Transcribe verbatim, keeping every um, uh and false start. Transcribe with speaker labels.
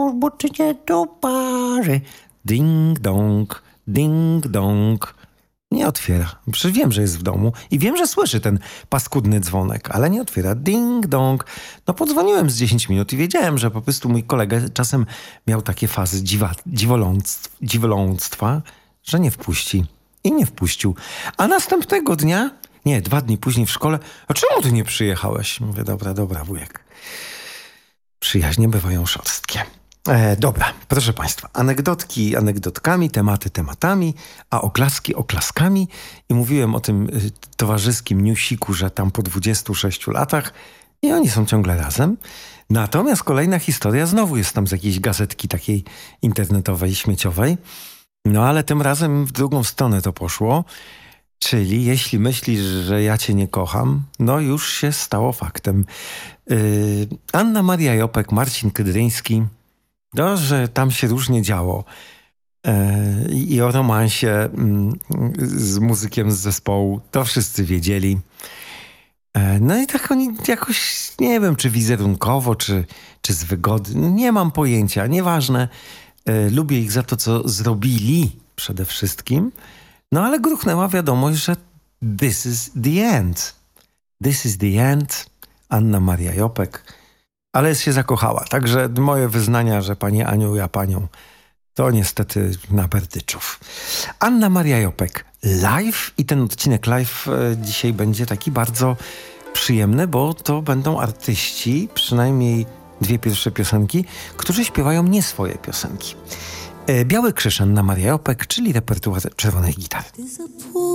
Speaker 1: rozbuczycie do pary. Ding dong, ding dong. Nie otwiera. Przecież wiem, że jest w domu i wiem, że słyszy ten paskudny dzwonek, ale nie otwiera. Ding dong. No podzwoniłem z dziesięć minut i wiedziałem, że po prostu mój kolega czasem miał takie fazy dziwa, dziwoląctw, dziwoląctwa, że nie wpuści. I nie wpuścił. A następnego dnia, nie, dwa dni później w szkole, a czemu ty nie przyjechałeś? Mówię, dobra, dobra, wujek. Przyjaźnie bywają szorstkie. E, dobra, proszę państwa, anegdotki anegdotkami, tematy tematami, a oklaski oklaskami. I mówiłem o tym y, towarzyskim newsiku, że tam po dwudziestu sześciu latach i oni są ciągle razem. Natomiast kolejna historia znowu jest tam z jakiejś gazetki takiej internetowej, śmieciowej. No ale tym razem w drugą stronę to poszło. Czyli jeśli myślisz, że ja cię nie kocham, no już się stało faktem. Yy, Anna Maria Jopek, Marcin Kydryński. No, że tam się różnie działo. Yy, I o romansie yy, z muzykiem z zespołu, to wszyscy wiedzieli. Yy, no i tak oni jakoś, nie wiem, czy wizerunkowo, czy, czy z wygody, nie mam pojęcia, nieważne. Yy, lubię ich za to, co zrobili przede wszystkim. No ale gruchnęła wiadomość, że this is the end. This is the end. Anna Maria Jopek. Ale się zakochała. Także moje wyznania, że pani Aniu, ja panią, to niestety na Berdyczów. Anna Maria Jopek live i ten odcinek live e, dzisiaj będzie taki bardzo przyjemny, bo to będą artyści, przynajmniej dwie pierwsze piosenki, którzy śpiewają nie swoje piosenki. E, Biały Krzyż, Anna Maria Jopek, czyli repertuar czerwonej gitary.